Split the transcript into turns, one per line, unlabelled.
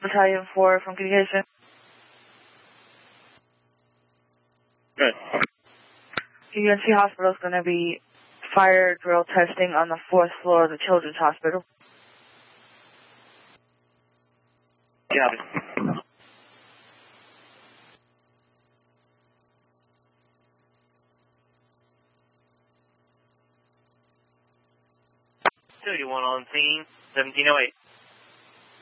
Battalion 4 from communication.
Good.
UNC Hospital is going to be fire drill testing on the 4th floor of the Children's Hospital.
Got it.
You want on scene, 1708.